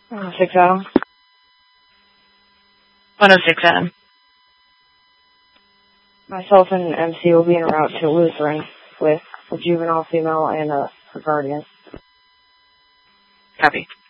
106 Adam. 106 Adam. Myself and MC will be en route to Lutheran with a juvenile female and a guardian. Copy.